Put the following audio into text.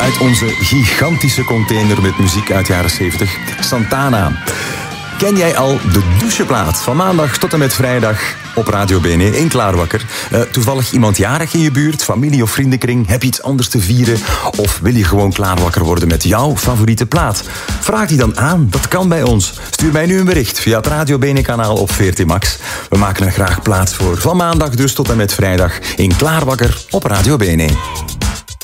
uit onze gigantische container met muziek uit de jaren 70. Santana. Ken jij al de doucheplaat van maandag tot en met vrijdag op Radio BNE in Klaarwakker? Toevallig iemand jarig in je buurt, familie of vriendenkring? Heb je iets anders te vieren? Of wil je gewoon klaarwakker worden met jouw favoriete plaat? Vraag die dan aan, dat kan bij ons. Stuur mij nu een bericht via het Radio BNE kanaal op 14 Max. We maken er graag plaats voor. Van maandag dus tot en met vrijdag in Klaarwakker op Radio BNE.